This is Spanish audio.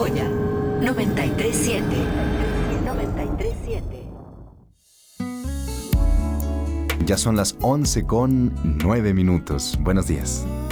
Joya 93.7. 93.7. Ya son las 11:09. Buenos días.